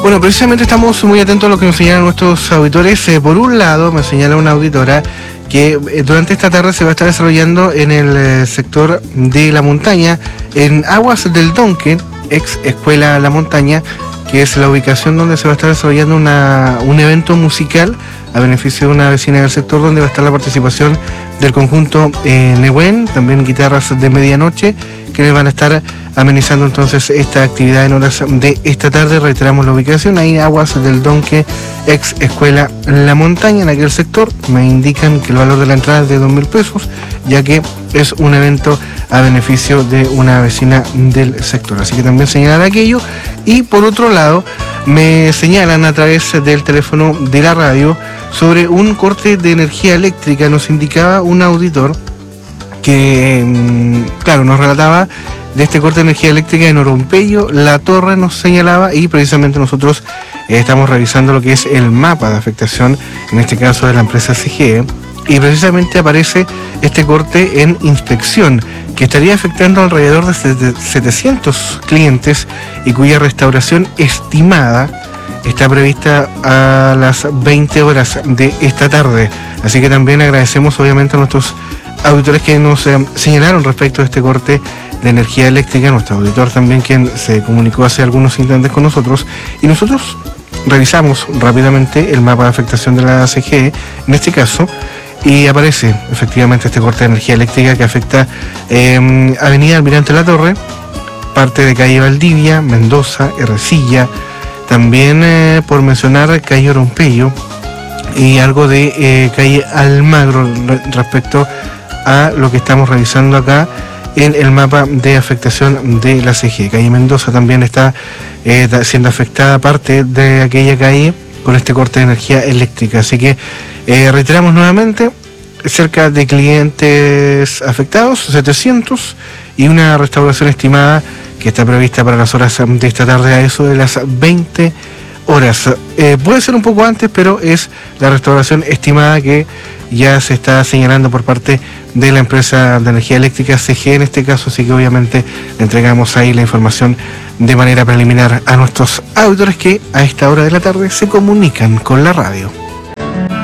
Bueno, precisamente estamos muy atentos a lo que nos señalan nuestros auditores. Por un lado, me señala una auditora que durante esta tarde se va a estar desarrollando en el sector de la montaña, en Aguas del Donque, ex Escuela La Montaña, que es la ubicación donde se va a estar desarrollando un evento musical a beneficio de una vecina del sector, donde va a estar la participación del conjunto Nehuen, también guitarras de medianoche, que van a estar amenizando entonces esta actividad en horas de esta tarde. Reiteramos la ubicación, ahí Aguas del Donque, ex Escuela La Montaña, en aquel sector. Me indican que el valor de la entrada es de 2.000 pesos, ya que es un evento a beneficio de una vecina del sector. Así que también señalar aquello. Y por otro lado, me señalan a través del teléfono de la radio sobre un corte de energía eléctrica. Nos indicaba un auditor que, claro, nos relataba de este corte de energía eléctrica en Orompeyo, La Torre, nos señalaba, y precisamente nosotros estamos revisando lo que es el mapa de afectación, en este caso de la empresa CGE, y precisamente aparece este corte en inspección, que estaría afectando alrededor de 700 clientes y cuya restauración estimada está prevista a las 20 horas de esta tarde. Así que también agradecemos obviamente a nuestros auditores que nos señalaron respecto a este corte de energía eléctrica, nuestro auditor también, quien se comunicó hace algunos instantes con nosotros, y nosotros revisamos rápidamente el mapa de afectación de la CGE, en este caso, y aparece efectivamente este corte de energía eléctrica que afecta Avenida Almirante La Torre, parte de calle Valdivia, Mendoza, Ercilla, también por mencionar calle Orompeyo y algo de calle Almagro respecto a lo que estamos revisando acá en el mapa de afectación de la CGE. Calle Mendoza también está siendo afectada parte de aquella calle con este corte de energía eléctrica. Así que reiteramos nuevamente, cerca de clientes afectados, 700, y una restauración estimada que está prevista para las horas de esta tarde, a eso de las 20 horas. Puede ser un poco antes, pero es la restauración estimada que ya se está señalando por parte de la empresa de energía eléctrica CGE en este caso, así que obviamente le entregamos ahí la información de manera preliminar a nuestros auditores que a esta hora de la tarde se comunican con la radio.